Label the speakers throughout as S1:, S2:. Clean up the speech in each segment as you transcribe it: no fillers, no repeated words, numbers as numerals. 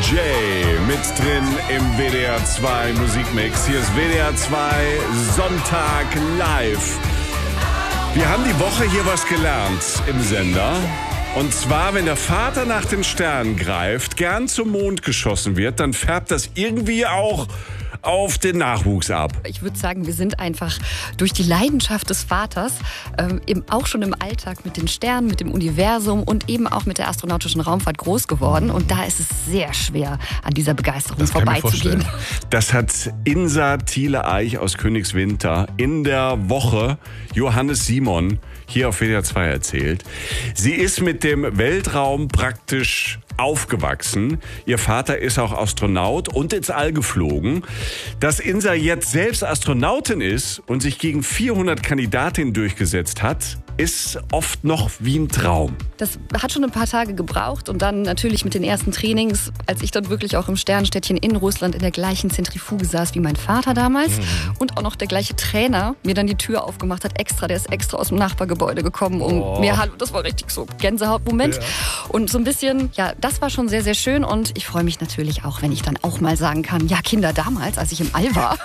S1: J mit drin im WDR 2 Musikmix. Hier ist WDR 2 Sonntag live. Wir haben die Woche hier was gelernt im Sender. Und zwar, wenn der Vater nach den Sternen greift, gern zum Mond geschossen wird, dann färbt das irgendwie auch auf den Nachwuchs ab.
S2: Ich würde sagen, wir sind einfach durch die Leidenschaft des Vaters auch schon im Alltag mit den Sternen, mit dem Universum und eben auch mit der astronautischen Raumfahrt groß geworden. Und da ist es sehr schwer, an dieser Begeisterung vorbeizugehen.
S1: Das hat Insa Thiele-Eich aus Königswinter in der Woche Johannes Simon hier auf WDR 2 erzählt. Sie ist mit dem Weltraum praktisch aufgewachsen. Ihr Vater ist auch Astronaut und ins All geflogen. Dass Insa jetzt selbst Astronautin ist und sich gegen 400 Kandidatinnen durchgesetzt hat, ist oft noch wie ein Traum.
S2: Das hat schon ein paar Tage gebraucht und dann natürlich mit den ersten Trainings, als ich dann wirklich auch im Sternenstädtchen in Russland in der gleichen Zentrifuge saß wie mein Vater damals und auch noch der gleiche Trainer mir dann die Tür aufgemacht hat, der ist extra aus dem Nachbargebäude gekommen, das war richtig so Gänsehautmoment. Ja. Und so ein bisschen, ja, das war schon sehr, sehr schön und ich freue mich natürlich auch, wenn ich dann auch mal sagen kann, ja, Kinder, damals, als ich im All war.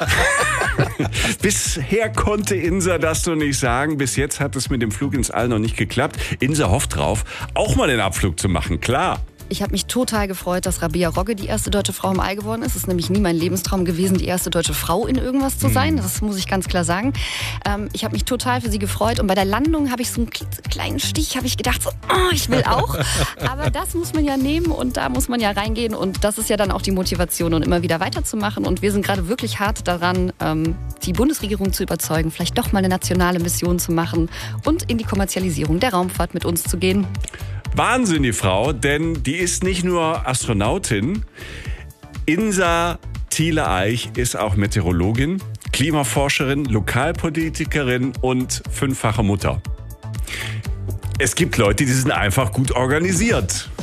S1: Bisher konnte Insa das noch nicht sagen. Bis jetzt hat es mit dem Flug ins All noch nicht geklappt. Insa hofft drauf, auch mal den Abflug zu machen, klar.
S2: Ich habe mich total gefreut, dass Rabea Rogge die erste deutsche Frau im All geworden ist. Es ist nämlich nie mein Lebenstraum gewesen, die erste deutsche Frau in irgendwas zu sein. Das muss ich ganz klar sagen. Ich habe mich total für sie gefreut. Und bei der Landung habe ich so einen kleinen Stich, habe ich gedacht, so, ich will auch. Aber das muss man ja nehmen und da muss man ja reingehen. Und das ist ja dann auch die Motivation, und immer wieder weiterzumachen. Und wir sind gerade wirklich hart daran, die Bundesregierung zu überzeugen, vielleicht doch mal eine nationale Mission zu machen und in die Kommerzialisierung der Raumfahrt mit uns zu gehen.
S1: Wahnsinn, die Frau, denn die ist nicht nur Astronautin. Insa Thiele-Eich ist auch Meteorologin, Klimaforscherin, Lokalpolitikerin und 5-fache Mutter. Es gibt Leute, die sind einfach gut organisiert.